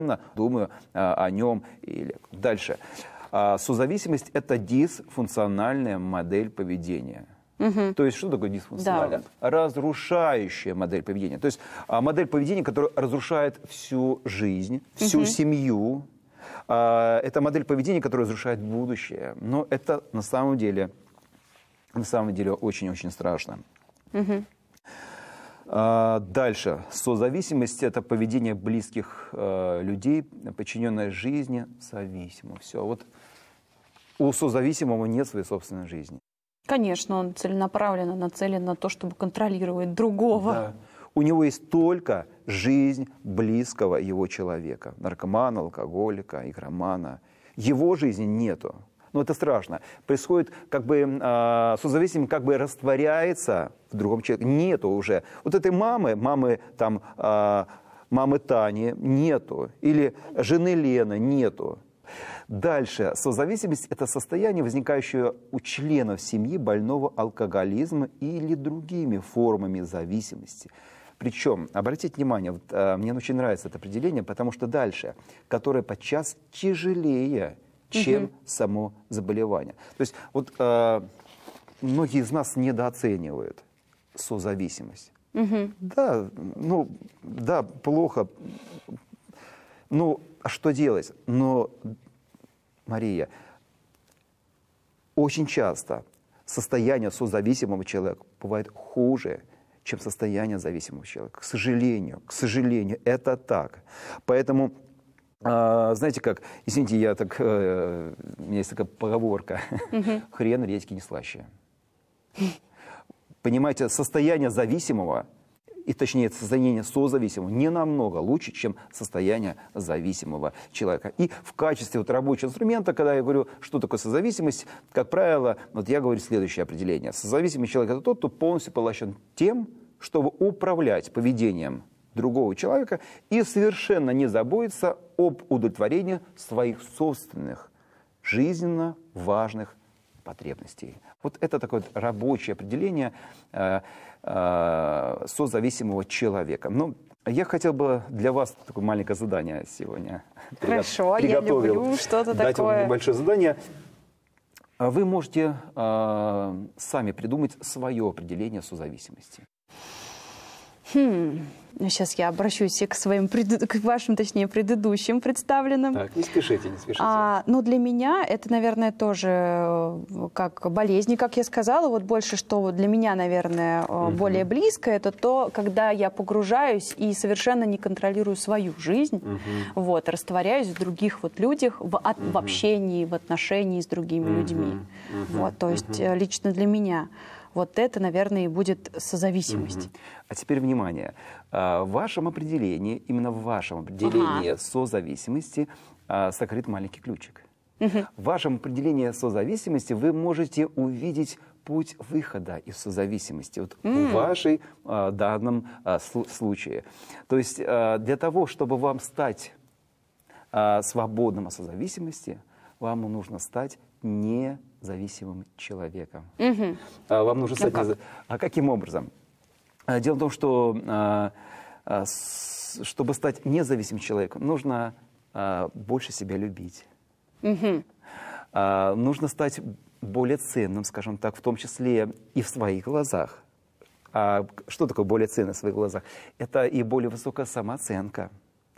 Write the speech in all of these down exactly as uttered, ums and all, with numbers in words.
думаю о нем. Или дальше. Созависимость – это дисфункциональная модель поведения. Угу. То есть, что такое дисфункциональная? Да. Разрушающая модель поведения. То есть, модель поведения, которая разрушает всю жизнь, всю угу. семью. Это модель поведения, которая разрушает будущее. Но это на самом деле, на самом деле очень-очень страшно. Угу. Дальше. Созависимость – это поведение близких людей, подчиненное жизни зависимому. Все. Вот у созависимого нет своей собственной жизни. Конечно, он целенаправленно нацелен на то, чтобы контролировать другого. Да. У него есть только жизнь близкого его человека. Наркомана, алкоголика, игромана. Его жизни нету. Но это страшно. Происходит, как бы, э, созависимый как бы растворяется в другом человеке. Нету уже. Вот этой мамы, мамы, там, э, мамы Тани нету. Или жены Лены нету. Дальше. Созависимость – это состояние, возникающее у членов семьи больного алкоголизма или другими формами зависимости. Причем, обратите внимание, вот, э, мне очень нравится это определение, потому что дальше, которое подчас тяжелее, чем угу. само заболевание. То есть вот э, многие из нас недооценивают созависимость. Угу. Да, ну, да, плохо. Ну, а что делать? Но, Мария, очень часто состояние созависимого человека бывает хуже, чем состояние зависимого человека. К сожалению, к сожалению, это так. Поэтому, э, знаете как, извините, я так, э, у меня есть такая поговорка, угу. хрен редьки не слаще. Понимаете, состояние зависимого, и точнее состояние созависимого, не намного лучше, чем состояние зависимого человека. И в качестве вот рабочего инструмента, когда я говорю, что такое созависимость, как правило, вот я говорю следующее определение. Созависимый человек – это тот, кто полностью поглощен тем, чтобы управлять поведением другого человека и совершенно не заботиться об удовлетворении своих собственных жизненно важных потребностей. Вот это такое рабочее определение э, э, созависимого человека. Ну, я хотел бы для вас такое маленькое задание сегодня. Хорошо, я люблю что-то такое. Дать вам небольшое задание. Вы можете э, сами придумать свое определение созависимости. Хм. Сейчас я обращусь к своим, к вашим, точнее, предыдущим представленным. Так, не спешите, не спешите. А, ну, для меня это, наверное, тоже как болезни, как я сказала. Вот больше, что для меня, наверное, угу. более близко, это то, когда я погружаюсь и совершенно не контролирую свою жизнь, угу. вот, растворяюсь в других вот людях, в, от, угу. в общении, в отношении с другими угу. людьми. Угу. Вот, то есть угу. лично для меня. Вот это, наверное, и будет созависимость. Угу. А теперь внимание. В вашем определении, именно в вашем определении ага. созависимости сокрыт маленький ключик. Угу. В вашем определении созависимости вы можете увидеть путь выхода из созависимости вот mm. в вашей а, данном а, случае. То есть а, для того, чтобы вам стать а, свободным от созависимости, вам нужно стать независимым человеком. Mm-hmm. а, вам нужно стать... А, как? а каким образом? А, дело в том, что а, а, с, чтобы стать независимым человеком, нужно а, больше себя любить. Mm-hmm. а, нужно стать более ценным, скажем так, в том числе и в своих глазах. А что такое более ценным в своих глазах? Это и более высокая самооценка.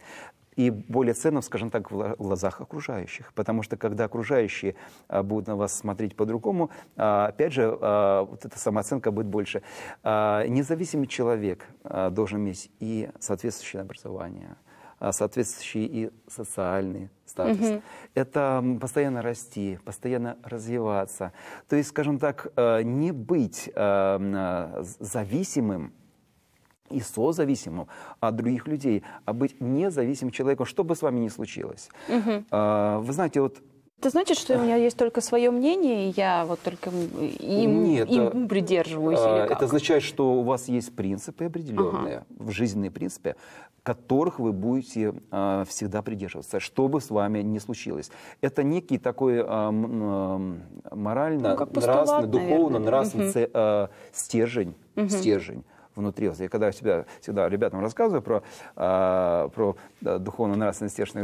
И более ценным, скажем так, в глазах окружающих. Потому что когда окружающие а, будут на вас смотреть по-другому, а, опять же, а, вот эта самооценка будет больше. А, независимый человек а, должен иметь и соответствующее образование, а, соответствующий и социальный статус. Mm-hmm. Это постоянно расти, постоянно развиваться. То есть, скажем так, а, не быть а, зависимым и созависимым от других людей, а быть независимым человеком, что бы с вами ни случилось. Угу. А, вы знаете, вот... Это значит, что у меня есть только свое мнение, и я вот только им, Нет, им придерживаюсь? А, или как? Это означает, что у вас есть принципы определенные, ага. жизненные принципы, которых вы будете а, всегда придерживаться, что бы с вами ни случилось. Это некий такой а, а, морально, ну, нравственный, духовно, нравственный угу. а, стержень, угу. стержень. внутри вас. Я когда всегда, всегда ребятам рассказываю про, про духовно-нравственные стержни